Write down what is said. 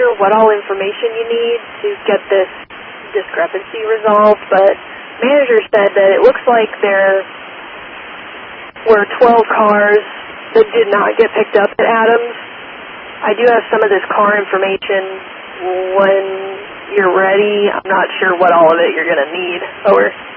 sure what all information you need to get this discrepancy resolved, but manager said that it looks like there were 12 cars that did not get picked up at Adams. I do have some of this car information when you're ready. I'm not sure what all of it you're going to need. Over.